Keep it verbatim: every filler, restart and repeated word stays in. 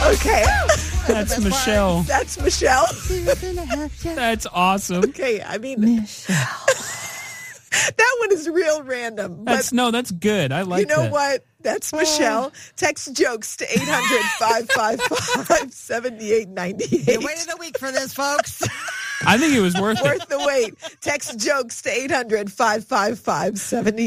Okay. That's Michelle. That's Michelle. That's awesome. Okay, I mean, Michelle. that one is real random. But That's no, that's good. I like you know that. what? That's Michelle. Text jokes to eight hundred, five five five, seven eight nine You eight. waited a week for this, folks. I think it was worth it. Worth the wait. Text jokes to eight hundred, five five five, seven eight